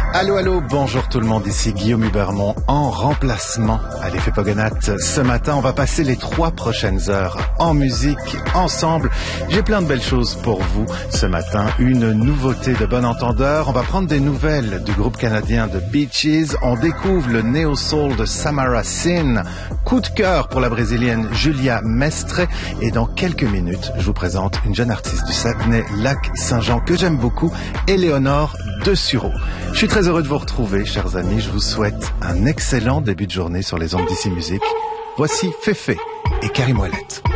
Allô, allô, bonjour tout le monde, ici Guillaume Hubermont en remplacement à l'effet Pogonat. Ce matin, on va passer les 3 prochaines heures en musique, ensemble. J'ai plein de belles choses pour vous ce matin. Une nouveauté de bon entendeur. On va prendre des nouvelles du groupe canadien de Bee Gees. On découvre le néo-soul de Samara Sin. Coup de cœur pour la brésilienne Julia Mestre. Et dans quelques minutes, je vous présente une jeune artiste du Saguenay-Lac-Saint-Jean que j'aime beaucoup, Éléonore de Sureau. Je suis très heureux de vous retrouver, chers amis. Je vous souhaite un excellent début de journée sur les ondes d'Ici Musique. Voici Féfé et Karim Ouellet.